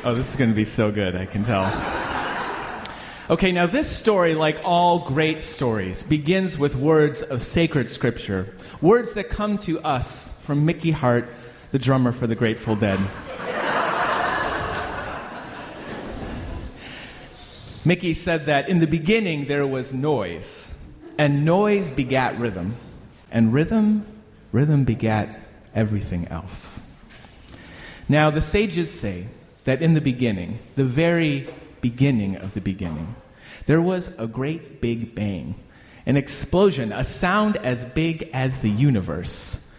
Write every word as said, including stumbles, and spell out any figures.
Oh, this is going to be so good, I can tell. Okay, now this story, like all great stories, begins with words of sacred scripture, words that come to us from Mickey Hart, the drummer for the Grateful Dead. Mickey said that in the beginning there was noise, and noise begat rhythm, and rhythm, rhythm begat everything else. Now, the sages say that in the beginning, the very beginning of the beginning, there was a great big bang, an explosion, a sound as big as the universe,